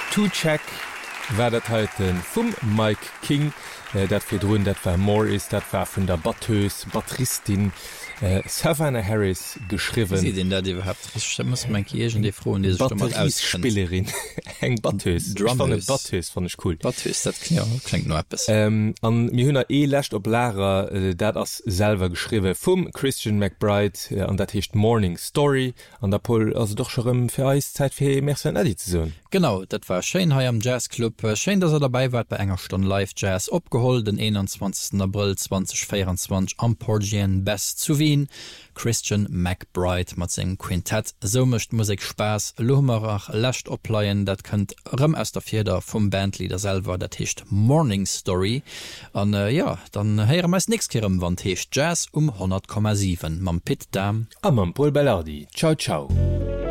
Two-Check war dat heute vum Mike King, dat fir droen, dat war More is, dat war vun der Batteuse Batteristin Savannah Harris geschrieben. Sie den da die überhaupt muss man Kirchen die froh Batteriespielerin eng Batteuse fand ich cool. Batteuse, das klingt nur etwas. An mir hunner lächt op Lara dat ass selber geschriwe vum Christian McBride an dat hecht Morning Story an der Pol also doch schon fir Eis Zeit fir Mer Edition. Genau, dat war Shanghai am Jazzclub. Schön, dass dabei war bei enger Stunde Live Jazz opgeholt den 21. April 2024 am Portien Best zu Wien. Christian McBride mat seg Quintett so mecht Musik spaß Lomerach lächt opleiien, dat könnt rëm aus der Vierder vum Bandlieder selber, dat hecht Morning Story an ja dann heier meist nix kirem wann hecht Jazz 100,7 mam Pit Dam am Paul Bellardi. Ciao ciao.